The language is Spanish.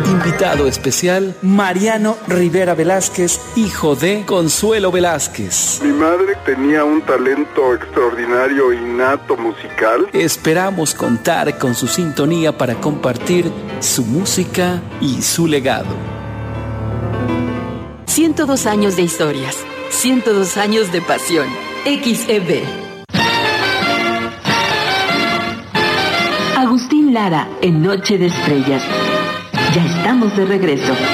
Invitado especial, Mariano Rivera Velázquez, hijo de Consuelo Velázquez. Mi madre tenía un talento extraordinario, innato, musical. Esperamos contar con su sintonía para compartir su música y su legado. 102 años de historias, 102 años de pasión. XEB. Agustín Lara en Noche de Estrellas. Ya estamos de regreso.